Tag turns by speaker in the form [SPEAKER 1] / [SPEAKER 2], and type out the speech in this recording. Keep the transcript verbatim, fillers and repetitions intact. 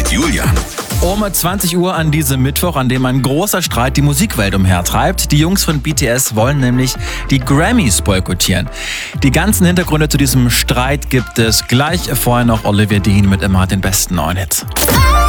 [SPEAKER 1] Julian.
[SPEAKER 2] Um zwanzig Uhr an diesem Mittwoch, an dem ein großer Streit die Musikwelt umhertreibt. Die Jungs von B T S wollen nämlich die Grammys boykottieren. Die ganzen Hintergründe zu diesem Streit gibt es gleich. Vorher noch Olivia Dean mit Immer den besten neuen Hits.